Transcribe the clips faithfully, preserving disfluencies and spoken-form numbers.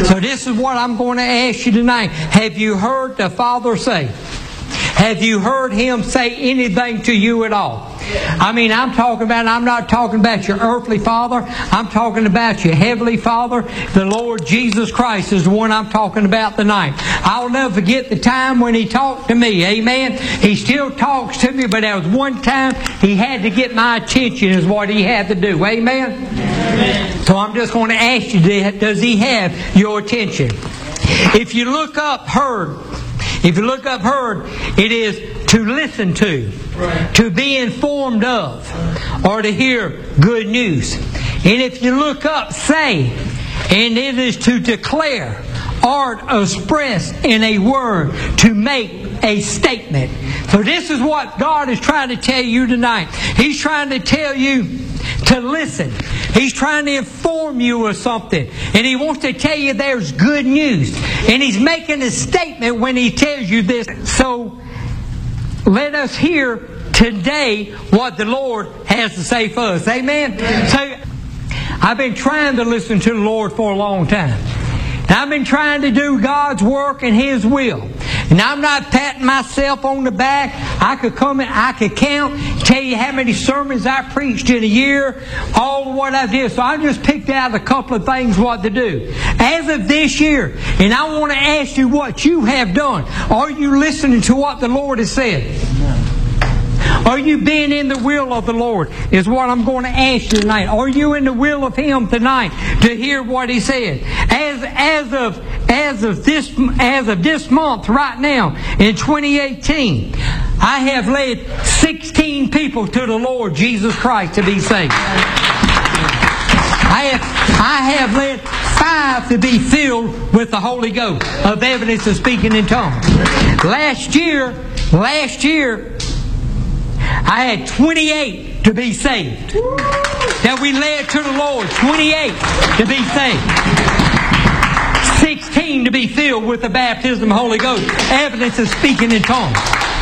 So this is what I'm going to ask you tonight. Have you heard the Father say? Have you heard Him say anything to you at all? I mean, I'm talking about, I'm not talking about your earthly father. I'm talking about your heavenly Father. The Lord Jesus Christ is the one I'm talking about tonight. I'll never forget the time when He talked to me. Amen. He still talks to me, but there was one time He had to get my attention is what He had to do. Amen. Amen. So I'm just going to ask you, does He have your attention? If you look up, heard, if you look up, heard, it is to listen to, right, to be informed of, or to hear good news. And if you look up, say, and it is to declare or express in a word, to make a statement. So this is what God is trying to tell you tonight. He's trying to tell you to listen. He's trying to inform you of something. And He wants to tell you there's good news. And He's making a statement when He tells you this. So let us hear today what the Lord has to say for us. Amen? So I've been trying to listen to the Lord for a long time. And I've been trying to do God's work and His will. And I'm not patting myself on the back. I could come and I could count, tell you how many sermons I preached in a year, all of what I did. So I just picked out a couple of things what to do. As of this year, and I want to ask you what you have done. Are you listening to what the Lord has said? Are you being in the will of the Lord? Is what I'm going to ask you tonight. Are you in the will of Him tonight to hear what He said? As as of as of this as of this month right now in twenty eighteen, I have led sixteen people to the Lord Jesus Christ to be saved. I have I have led five to be filled with the Holy Ghost of evidence of speaking in tongues. Last year, last year. I had twenty-eight to be saved. That we led to the Lord. twenty-eight to be saved. sixteen to be filled with the baptism of the Holy Ghost. Evidence of speaking in tongues.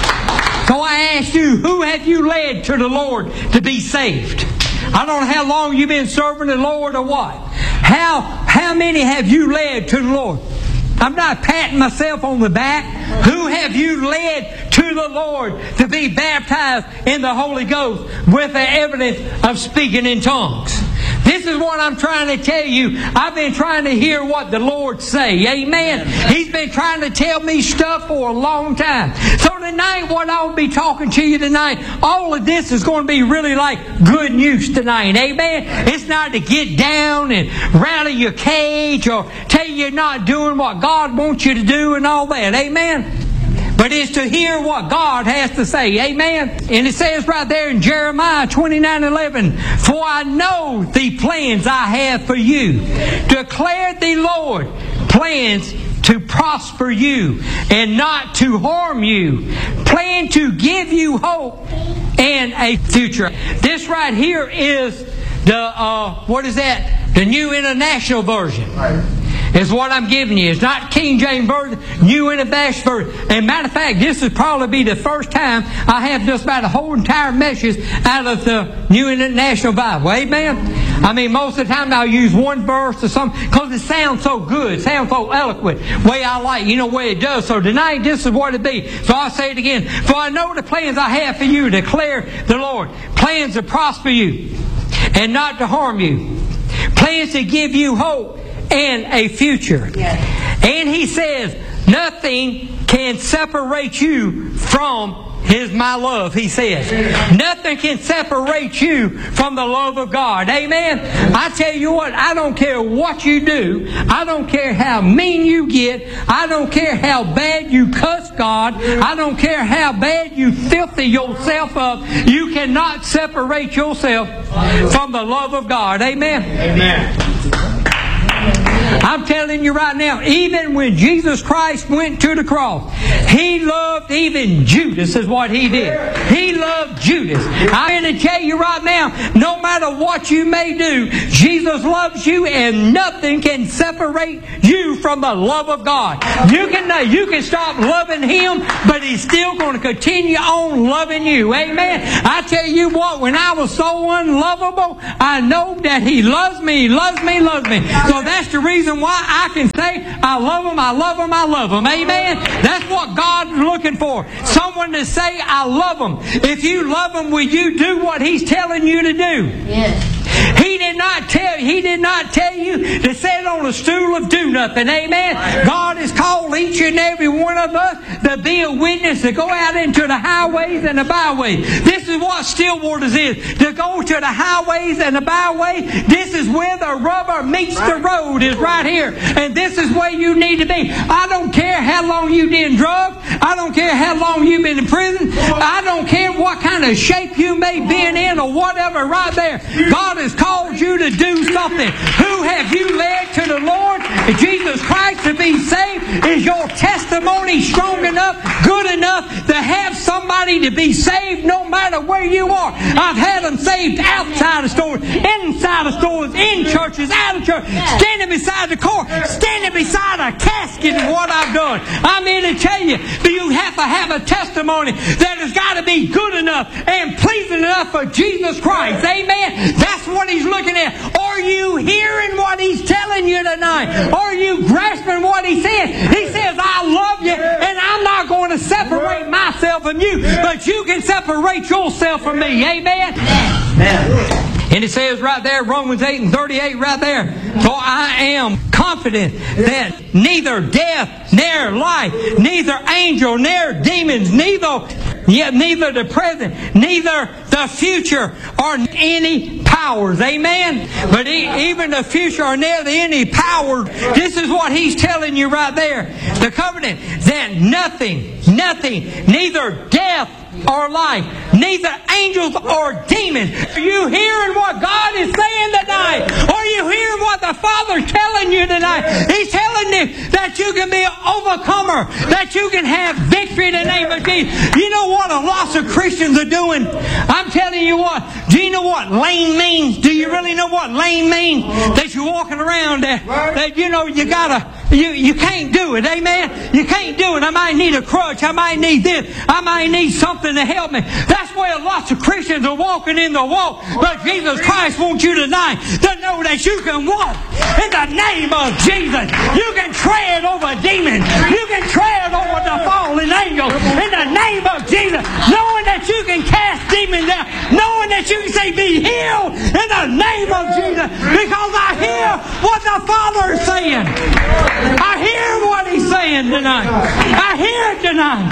So I ask you, who have you led to the Lord to be saved? I don't know how long you've been serving the Lord or what. How, how many have you led to the Lord? I'm not patting myself on the back. Who have you led to the Lord to be baptized in the Holy Ghost with the evidence of speaking in tongues? This is what I'm trying to tell you. I've been trying to hear what the Lord say. Amen. He's been trying to tell me stuff for a long time. So tonight, what I'll be talking to you tonight, all of this is going to be really like good news tonight. Amen. It's not to get down and rattle your cage or tell you you're not doing what God wants you to do and all that. Amen. But it's to hear what God has to say. Amen. And it says right there in Jeremiah twenty-nine eleven, for I know the plans I have for you, declared the Lord, plans to prosper you and not to harm you, plan to give you hope and a future. This right here is the, uh, what is that? The New International Version. Right. Is what I'm giving you. It's not King James Version, New International Version. And matter of fact, this would probably be the first time I have just about a whole entire message out of the New International Bible. Amen? I mean, most of the time I'll use one verse or something because it sounds so good. It sounds so eloquent. Way I like, you know, way it does. So tonight, this is what it be. So I'll say it again. For I know the plans I have for you, declare the Lord. Plans to prosper you and not to harm you. Plans to give you hope and a future. Yes. And He says, nothing can separate you from His my love, He says. Nothing can separate you from the love of God. Amen? I tell you what, I don't care what you do. I don't care how mean you get. I don't care how bad you cuss God. I don't care how bad you filthy yourself up. You cannot separate yourself from the love of God. Amen? Amen. I'm telling you right now, even when Jesus Christ went to the cross, He loved even Judas is what He did. He loved Judas. I'm going to tell you right now, no matter what you may do, Jesus loves you and nothing can separate you from the love of God. You can, you can stop loving Him, but He's still going to continue on loving you. Amen. I tell you what, when I was so unlovable, I know that He loves me, He loves me, loves me. So that's the reason reason why I can say, I love them, I love them, I love them. Amen? That's what God's looking for. Someone to say, I love them. If you love them, will you do what He's telling you to do? Yes. He did not tell He did not tell you to sit on a stool of do nothing. Amen. God has called each and every one of us to be a witness, to go out into the highways and the byways. This is what Stillwater's is. To go to the highways and the byways. This is where the rubber meets the road, is right here. And this is where you need to be. I don't care how long you've been drugged. I don't care how long you've been in prison. I don't care what kind of shape you may be in or whatever, right there. God has called you to do something. Who have you led to the Lord? Jesus Christ to be saved. Is your testimony strong enough, good enough to have somebody to be saved no matter where you are? I've had them saved outside of stores, inside of stores, in churches, out of church, standing beside the car, standing beside a casket is what I've done. I'm here to tell you, you have to have a testimony that has got to be good enough and pleasing enough for Jesus Christ. Amen. That's what He's looking at. Are you hearing what He's telling you tonight? Are you grasping what He says? He says, I love you, and I'm not going to separate myself from you, but you can separate yourself from me. Amen? Amen. And it says right there, Romans eight and thirty-eight right there, for I am confident that neither death, nor life, neither angel, nor demons, neither yet neither the present, neither the future, or any powers. Amen? But even the future or neither any power. This is what He's telling you right there. The covenant that nothing, nothing, neither death or life, neither angels or demons. Are you hearing what God is saying tonight? Are you hearing what the Father's telling you tonight? He's telling you that you can be an overcomer, that you can have victory in the name of Jesus. You know what a lot of Christians are doing? I'm telling you what. Do you know what lame means? Do you really know what lame means? That you're walking around that, that you know you gotta, you, you can't do it. Amen? You can't do it. I might need a crutch. I might need this. I might need something to help me. That's where lots of Christians are walking in the walk. But Jesus Christ wants you tonight to know that you can walk in the name of Jesus. You can tread over demons. You can tread over the fallen angels in the name of Jesus. Knowing that you can cast demons out. Knowing that you can say, be healed in the name of Jesus. Because I hear what the Father is saying. I hear what He's saying tonight. I hear it tonight.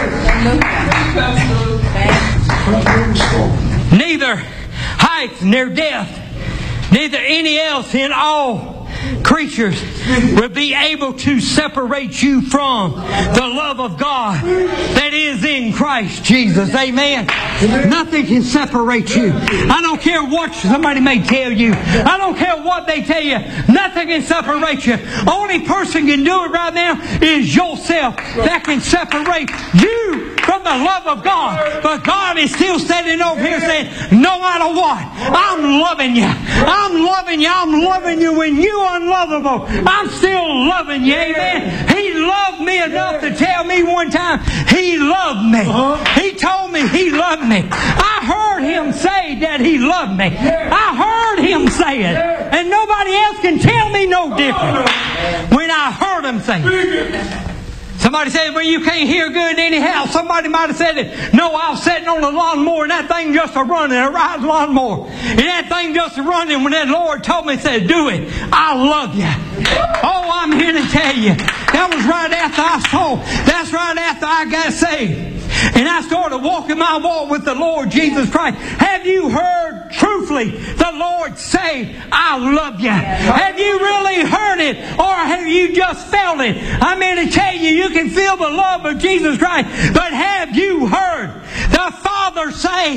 Neither height nor depth, neither any else in all creatures will be able to separate you from the love of God that is in Christ Jesus. Amen. Nothing can separate you. I don't care what somebody may tell you. I don't care what they tell you. Nothing can separate you. Only person can do it right now is yourself that can separate you from the love of God. But God is still standing over here saying, no matter what, I'm loving you. I'm loving you. I'm loving you when you are unlovable. I'm still loving you. Amen. He loved me enough to tell me one time He loved me. He told me He loved me. I heard Him say that He loved me. I heard Him say it. And nobody else can tell me no different when I heard Him say it. Somebody said, well, you can't hear good anyhow. Somebody might have said it. No, I was sitting on the lawnmower and that thing just a running, a right lawnmower. And that thing just a running when that Lord told me, said, do it. I love you. Oh, I'm here to tell you. That was right after I saw. That's right after I got saved. And I started walking my walk with the Lord Jesus Christ. Have you heard truthfully the Lord say, I love you? Have you really heard it? Or have you just felt it? I'm here to tell you, you can feel the love of Jesus Christ. But have you heard the Father say,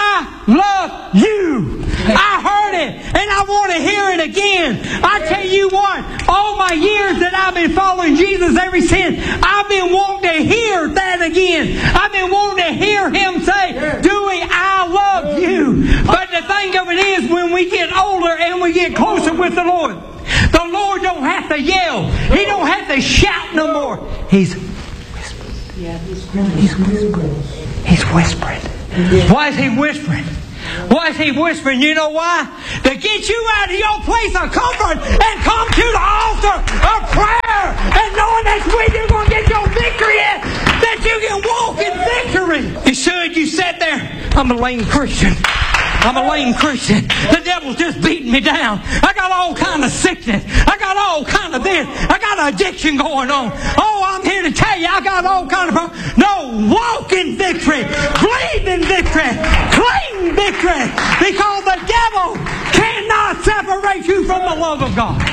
I love you? I heard it. And I want to hear it again. I tell you what, all my years that I've been following Jesus ever since, I've been wanting to hear that again. I've been wanting to hear Him say, Dewey, I love you. But the thing of it is, when we get older and we get closer with the Lord, the Lord don't have to yell. He don't have to shout no more. He's whispering. He's whispering. He's whispering. Why is He whispering? Why is He whispering? You know why? To get you out of your place of comfort and come to the altar of prayer and knowing that's where you're going to get your victory at, that you can walk in victory. You should. You sat there. I'm a lame Christian. I'm a lame Christian. The devil's just beating me down. I got all kind of sickness. I got all kind of this. I got addiction going on. Oh, I'm here to tell you I got all kind of problems. No, walk in victory. Believe in victory. Claim victory. Because the devil cannot separate you from the love of God.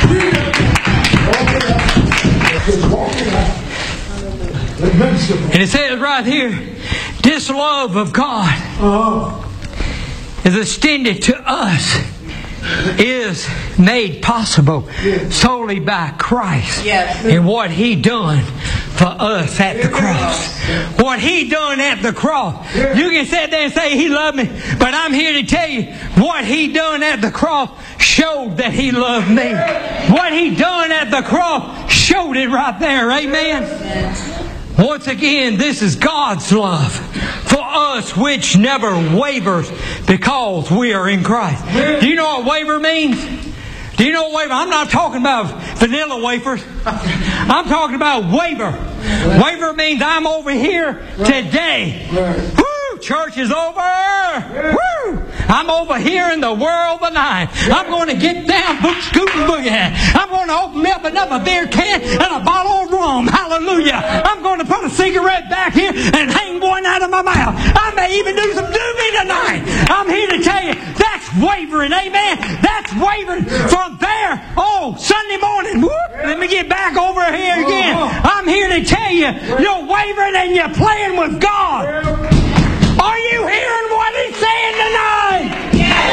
And it says right here, this love of God is extended to us, is made possible solely by Christ and what He done for us at the cross. What He done at the cross. You can sit there and say He loved me, but I'm here to tell you what He done at the cross showed that He loved me. What He done at the cross showed it right there. Amen. Once again, this is God's love for us, which never wavers because we are in Christ. Do you know what waver means? Do you know what waver? I'm not talking about vanilla wafers. I'm talking about waver. Waver means I'm over here today. Woo! Church is over. Woo! I'm over here in the world tonight. I'm going to get down, book, scoot, and boogie. I'm going to open me up another beer can and a bottle of rum. Hallelujah. I'm going to put a cigarette back here and hang one out of my mouth. I may even do some doobie tonight. I'm here to tell you, that's wavering. Amen. That's wavering from there. Oh, Sunday morning. Whoop, let me get back over here again. I'm here to tell you, you're wavering and you're playing with God. Are you hearing what He's saying tonight?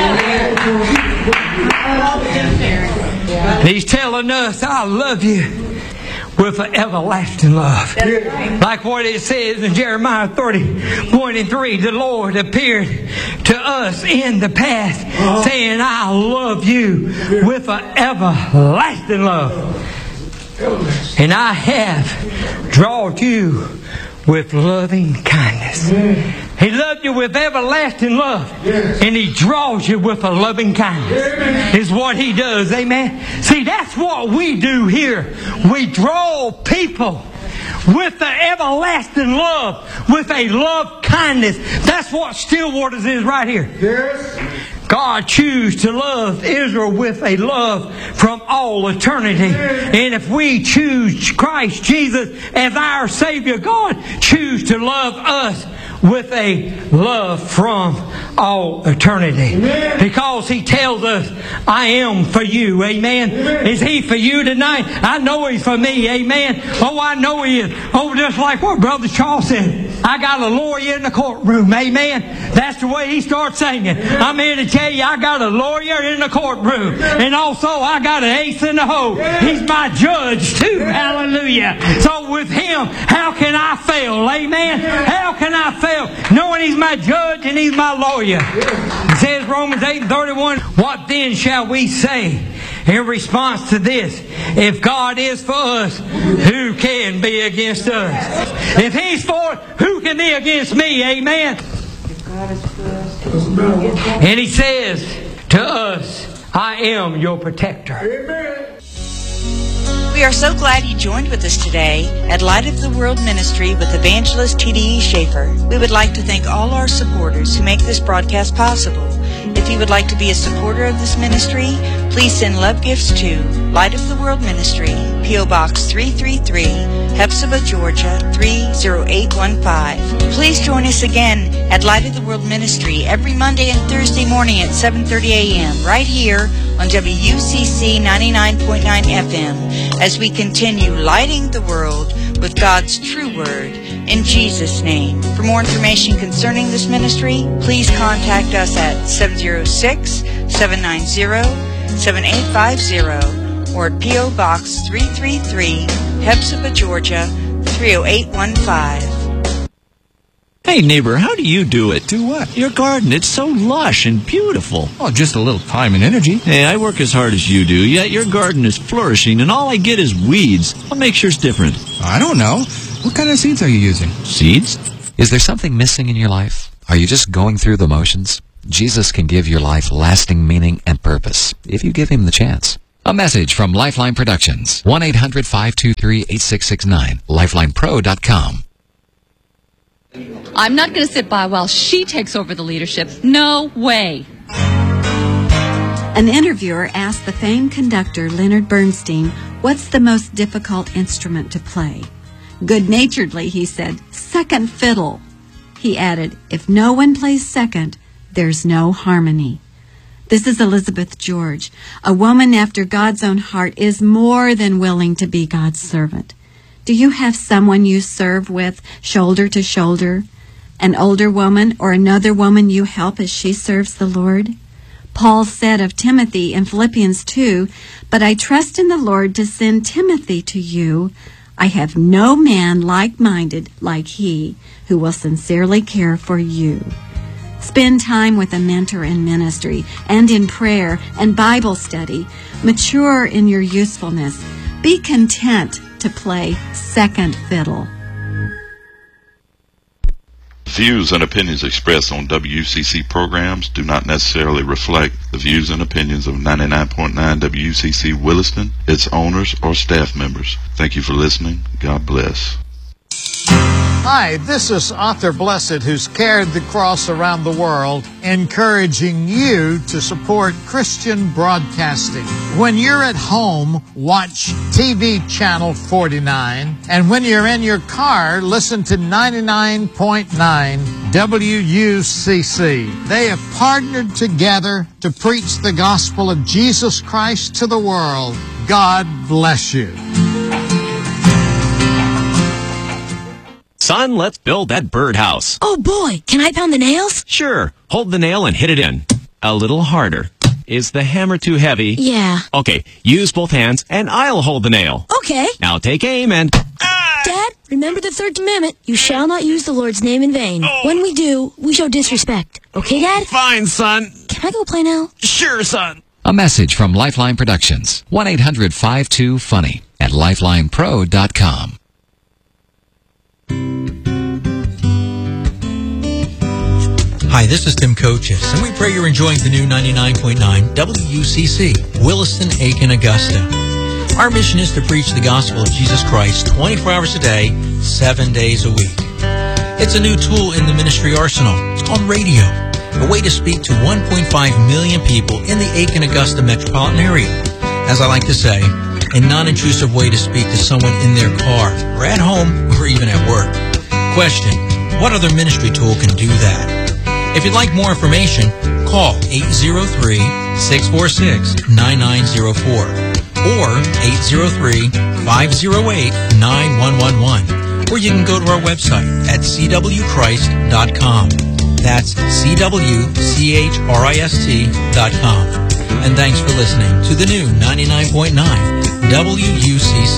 Yeah. He's telling us, I love you with an everlasting love. Right. Like what it says in Jeremiah thirty-one and three, the Lord appeared to us in the past, uh-huh. saying, I love you with an everlasting love. And I have drawn you with loving kindness. Yeah. He loved you with everlasting love. Yes. And He draws you with a loving kindness. Amen. Is what He does. Amen. See, that's what we do here. We draw people with the everlasting love, with a love kindness. That's what Stillwater's is right here. Yes. God chose to love Israel with a love from all eternity. And if we choose Christ Jesus as our Savior, God choose to love us with a love from all eternity. Amen. Because He tells us, I am for you. Amen. Amen. Is He for you tonight? I know He's for me. Amen. Oh, I know He is. Oh, just like what Brother Charles said. I got a lawyer in the courtroom. Amen. That's the way he starts singing. Amen. I'm here to tell you, I got a lawyer in the courtroom. Amen. And also I got an ace in the hole. Amen. He's my judge too. Amen. Hallelujah. So with Him, how can I fail? Amen. Amen. How can I fail? Knowing He's my judge and He's my lawyer. It says Romans eight and thirty-one, what then shall we say in response to this? If God is for us, who can be against us? If He's for us, who can be against me? Amen. And He says to us, I am your protector. Amen. We are so glad you joined with us today at Light of the World Ministry with Evangelist T D E Schaefer. We would like to thank all our supporters who make this broadcast possible. If you would like to be a supporter of this ministry, please send love gifts to Light of the World Ministry, P O Box three three three, Hephzibah, Georgia three zero eight one five. Please join us again at Light of the World Ministry every Monday and Thursday morning at seven thirty a.m. right here on W U C C ninety-nine point nine F M as we continue lighting the world with God's true word in Jesus' name. For more information concerning this ministry, please contact us at seven zero six, seven nine zero, seven eight five zero or at P O Box three three three, Hephzibah, Georgia three oh eight one five. Hey neighbor, how do you do it? Do what? Your garden, it's so lush and beautiful. Oh, just a little time and energy. Hey, I work as hard as you do, yet your garden is flourishing and all I get is weeds. What makes yours different? I don't know. What kind of seeds are you using? Seeds? Is there something missing in your life? Are you just going through the motions? Jesus can give your life lasting meaning and purpose if you give him the chance. A message from Lifeline Productions. one eight hundred five two three eight six six nine. lifeline pro dot com. I'm not going to sit by while she takes over the leadership. No way. An interviewer asked the famed conductor Leonard Bernstein, what's the most difficult instrument to play? Good-naturedly, he said, second fiddle. He added, if no one plays second, there's no harmony. This is Elizabeth George. A woman after God's own heart is more than willing to be God's servant. Do you have someone you serve with shoulder to shoulder? An older woman or another woman you help as she serves the Lord? Paul said of Timothy in Philippians two, but I trust in the Lord to send Timothy to you. I have no man like-minded like he who will sincerely care for you. Spend time with a mentor in ministry and in prayer and Bible study. Mature in your usefulness. Be content to play second fiddle. Views and opinions expressed on W C C programs do not necessarily reflect the views and opinions of ninety-nine point nine W C C Williston, its owners, or staff members. Thank you for listening. God bless. Hi, this is Arthur Blessed, who's carried the cross around the world, encouraging you to support Christian broadcasting. When you're at home, watch T V Channel forty-nine, and when you're in your car, listen to ninety-nine point nine W U C C. They have partnered together to preach the gospel of Jesus Christ to the world. God bless you. Son, let's build that birdhouse. Oh boy, can I pound the nails? Sure. Hold the nail and hit it in. A little harder. Is the hammer too heavy? Yeah. Okay, use both hands and I'll hold the nail. Okay. Now take aim and... Dad, remember the third commandment. You shall not use the Lord's name in vain. Oh. When we do, we show disrespect. Okay, Dad? Fine, son. Can I go play now? Sure, son. A message from Lifeline Productions. one eight hundred five two funny at lifeline pro dot com. Hi, this is Tim Coaches, and we pray you're enjoying the new ninety-nine point nine W U C C, Williston, Aiken, Augusta. Our mission is to preach the gospel of Jesus Christ twenty-four hours a day, seven days a week. It's a new tool in the ministry arsenal. It's called radio, a way to speak to one point five million people in the Aiken, Augusta metropolitan area. As I like to say, a non-intrusive way to speak to someone in their car, or at home, or even at work. Question, what other ministry tool can do that? If you'd like more information, call eight zero three, six four six, nine nine zero four or eight zero three, five zero eight, nine one one one, or you can go to our website at c w christ dot com. That's C W C H R I S T dot com. And thanks for listening to the new ninety-nine point nine W U C C.